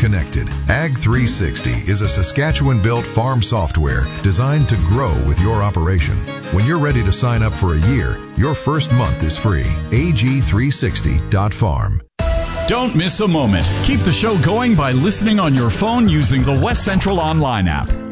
connected. Ag 360 is a Saskatchewan-built farm software designed to grow with your operation. When you're ready to sign up for a year, your first month is free. ag360.farm. Don't miss a moment. Keep the show going by listening on your phone using the West Central Online app.